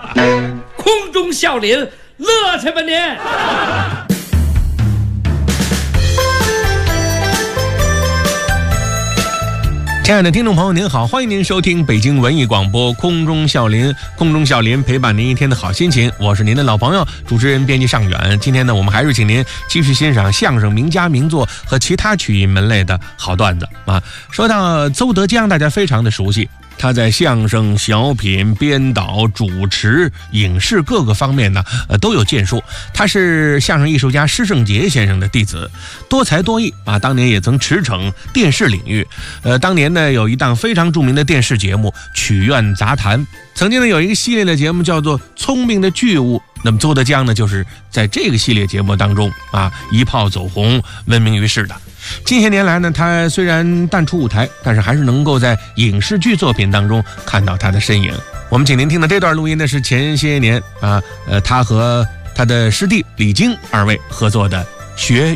空中笑林，乐去吧您！ 亲爱的听众朋友您好，欢迎您收听北京文艺广播空中笑林，空中笑林陪伴您一天的好心情，我是您的老朋友主持人编辑尚远。今天呢，我们还是请您继续欣赏相声名家名作和其他曲艺门类的好段子啊。说到邹德江，大家非常的熟悉，他在相声、小品、编导、主持、影视各个方面呢，都有建树。他是相声艺术家施圣杰先生的弟子，多才多艺啊。当年也曾驰骋电视领域。当年呢，有一档非常著名的电视节目《曲苑杂谈》，曾经呢有一个系列的节目叫做《聪明的巨物》。那么邹德江呢，就是在这个系列节目当中啊，一炮走红，闻名于世的。近些年来呢，他虽然淡出舞台，但是还是能够在影视剧作品当中看到他的身影。我们请您听的这段录音呢，是前些年啊，他和他的师弟李菁二位合作的《学